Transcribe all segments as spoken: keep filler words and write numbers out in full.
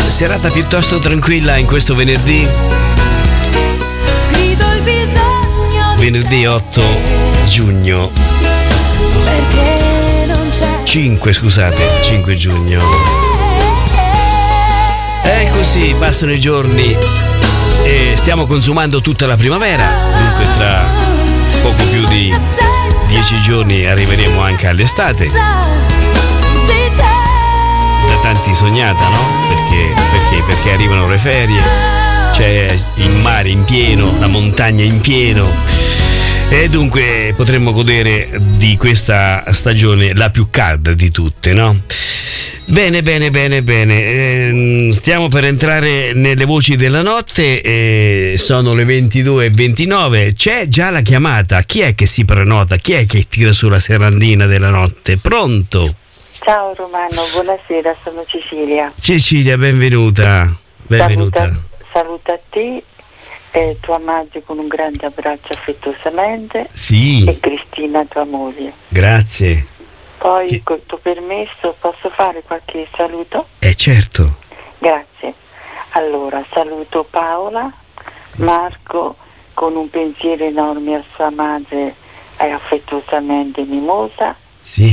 Serata piuttosto tranquilla in questo venerdì. Venerdì otto giugno. cinque, scusate, cinque giugno. È così, passano i giorni e stiamo consumando tutta la primavera. Dunque tra poco più di dieci giorni arriveremo anche all'estate. Da tanti sognata, no? Perché, perché, perché arrivano le ferie, c'è il mare in pieno, la montagna in pieno e dunque potremmo godere di questa stagione la più calda di tutte, no? Bene, bene, bene, bene. Eh, stiamo per entrare nelle voci della notte, eh, sono le ventidue e ventinove, c'è già la chiamata. Chi è che si prenota? Chi è che tira sulla serrandina della notte? Pronto? Ciao Romano, buonasera, sono Cecilia. Cecilia, benvenuta. Benvenuta. Saluta, saluta a te, eh, tua madre con un grande abbraccio affettuosamente. Sì. E Cristina, tua moglie. Grazie. Poi, che... col tuo permesso, posso fare qualche saluto? Eh certo. Grazie. Allora, saluto Paola, Marco con un pensiero enorme a sua madre e affettuosamente Mimosa. Sì.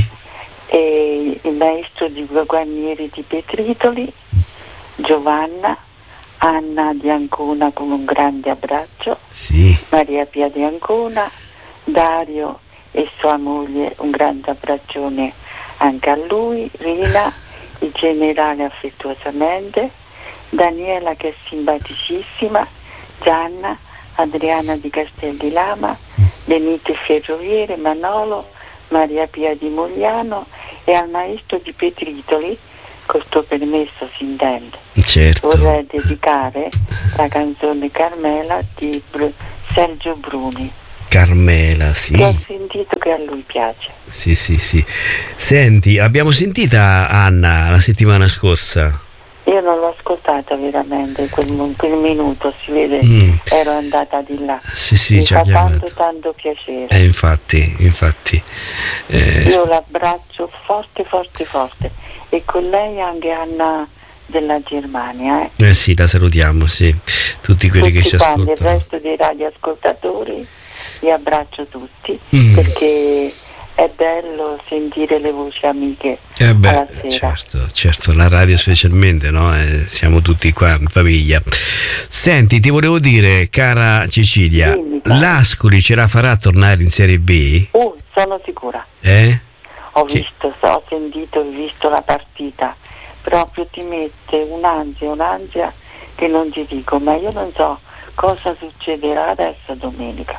E il maestro di Guarnieri di Petritoli, Giovanna, Anna di Ancona con un grande abbraccio, sì. Maria Pia di Ancona, Dario e sua moglie un grande abbraccione anche a lui, Rina, il generale affettuosamente, Daniela che è simpaticissima, Gianna, Adriana di Castellilama, Benite Ferroviere, Manolo, Maria Pia di Mogliano e al maestro di Petritoli, col tuo permesso si intende. Certo. Vorrei dedicare la canzone Carmela di Br- Sergio Bruni. Carmela, sì. Che ho sentito che a lui piace. Sì, sì, sì. Senti, abbiamo sentita Anna la settimana scorsa. Io non l'ho ascoltata veramente, quel, quel minuto, si vede, mm. ero andata di là. Sì, sì, mi ci fa ha chiamato. tanto tanto piacere. Eh, infatti, infatti. Eh, Io l'abbraccio forte, forte, forte. E con lei anche Anna della Germania. Eh, eh sì, la salutiamo, sì. Tutti quelli tutti che ci quanti, ascoltano. il resto dei radioascoltatori, li abbraccio tutti, Mm. perché è bello sentire le voci amiche Eh beh, alla sera. certo, certo, la radio specialmente, no? Eh, siamo tutti qua in famiglia. Senti, ti volevo dire, cara Cecilia, Dimmi, cara. l'Ascoli ce la farà tornare in Serie B? Uh, sono sicura. Eh? Ho Che- visto, ho sentito e visto la partita. Proprio ti mette un'ansia, un'ansia che non ti dico, ma io non so cosa succederà adesso domenica.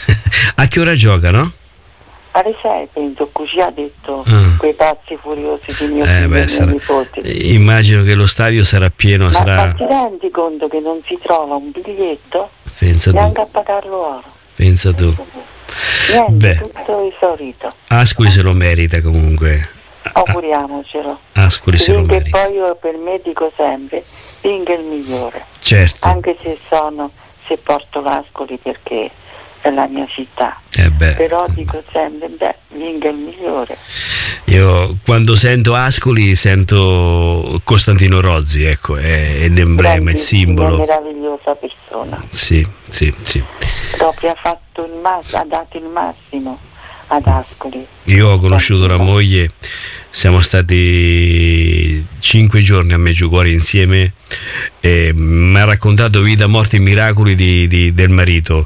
A che ora giocano? Alle sei penso, così ha detto Ah. quei pazzi furiosi di mio Eh, figlio beh, e mio sarà- nipote. Immagino che lo stadio sarà pieno, Ma, sarà... ma ti rendi conto che non si trova un biglietto Pensa neanche tu, a pagarlo oro? pensa tu. Niente, Beh. tutto esaurito. Ascoli se lo merita comunque. Auguriamocelo. Ascoli se lo Finché merita. poi io per me dico sempre, vinca il migliore. Certo. Anche se sono, se porto l'Ascoli perché è la mia città. Eh beh. Però dico sempre, beh, vinca il migliore. Io quando sento Ascoli sento Costantino Rozzi, ecco, è, è l'emblema, il Grandissima, simbolo. meravigliosa persona. Sì, sì, sì. Proprio ha fatto il massimo, ha dato il massimo ad Ascoli. Io ho conosciuto la moglie, siamo stati cinque giorni a Meggiugorie insieme e mi ha raccontato vita, morte e miracoli di, di- del marito.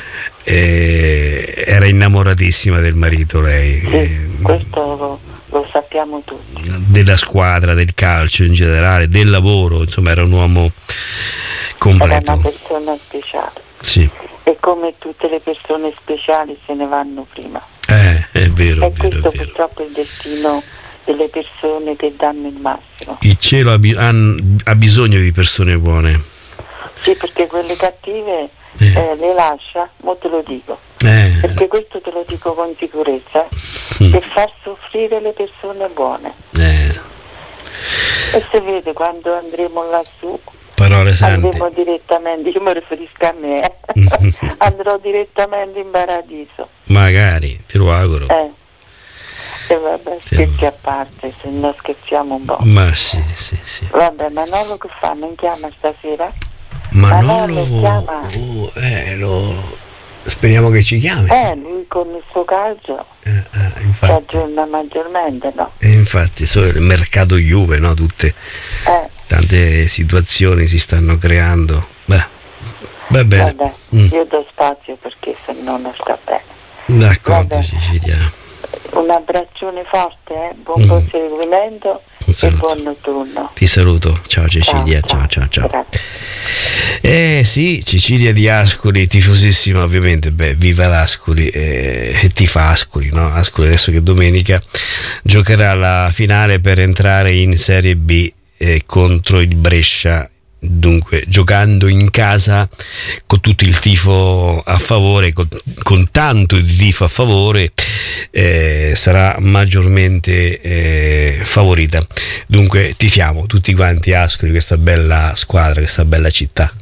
E era innamoratissima del marito lei. Sì, E questo lo, lo sappiamo tutti. della squadra, del calcio in generale, del lavoro, insomma era un uomo Era completo. una persona speciale. Sì, E come tutte le persone speciali se ne vanno prima. eh, è vero, E è vero, questo è vero. purtroppo è il destino delle persone che danno il massimo. Il cielo ha, bi- han- ha bisogno di persone buone. Sì, perché quelle cattive Eh. eh, le lascia, mo te lo dico. Eh, Perché questo te lo dico con sicurezza, Mm. per far soffrire le persone buone. eh, E si vede quando andremo lassù, parole sante. andremo direttamente, io mi riferisco a me, eh. andrò direttamente in paradiso. Magari, te lo auguro. Eh. E vabbè, scherzi a parte, se no scherziamo un po'. Ma sì, sì, sì. Vabbè, Manolo che fa? Non chiama stasera? Manolo, Manolo chiama? oh, eh, lo... speriamo che ci chiami. Eh, lui con il suo calcio eh, eh, si infatti, aggiorna maggiormente, no? eh, infatti, so il mercato Juve, no? Tutte Eh, tante situazioni si stanno creando. Beh, va bene. vabbè, Mm. io do spazio perché se no non sta bene. D'accordo, Vabbè. Cecilia. Un abbraccione forte, eh? Buon Mm. proseguimento Un e saluto. buon notturno. Ti saluto, ciao Cecilia, ciao ciao ciao. Grazie. Eh sì, Cecilia di Ascoli, tifosissima ovviamente, beh, viva l'Ascoli eh, e tifa Ascoli, no? Ascoli adesso che domenica giocherà la finale per entrare in Serie B eh, contro il Brescia, dunque giocando in casa con tutto il tifo a favore, con, con tanto di tifo a favore, eh, sarà maggiormente eh, favorita. Dunque tifiamo tutti quanti Ascoli, questa bella squadra, questa bella città.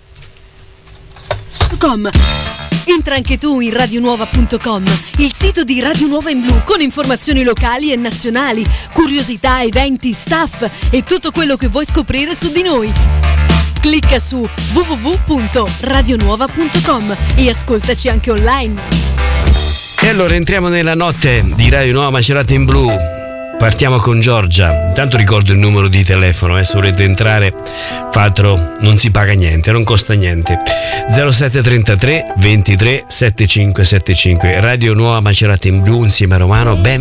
Com. Entra anche tu in radionuova punto com, il sito di Radio Nuova in Blu con informazioni locali e nazionali, curiosità, eventi, staff e tutto quello che vuoi scoprire su di noi. Clicca su w w w punto radionuova punto com e ascoltaci anche online. E allora entriamo nella notte di Radio Nuova Macerata in Blu. Partiamo con Giorgia. Intanto ricordo il numero di telefono, eh, se volete entrare fatelo, non si paga niente, non costa niente. zero sette trentatré ventitré settantacinque settantacinque. Radio Nuova Macerata in Blu insieme a Romano. Ben